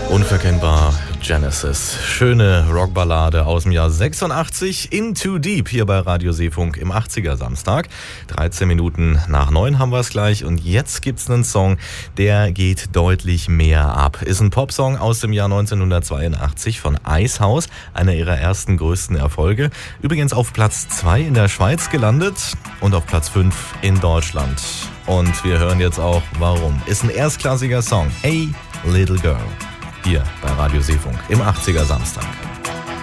Unverkennbar, Genesis. Schöne Rockballade aus dem Jahr 86. In Too Deep hier bei Radio Seefunk im 80er Samstag. 13 Minuten nach 9 haben wir es gleich. Und jetzt gibt's einen Song, der geht deutlich mehr ab. Ist ein Popsong aus dem Jahr 1982 von Icehouse. Einer ihrer ersten größten Erfolge. Übrigens auf Platz 2 in der Schweiz gelandet und auf Platz 5 in Deutschland. Und wir hören jetzt auch, warum. Ist ein erstklassiger Song. Hey, Little Girl. Hier bei Radio Seefunk im 80er Samstag.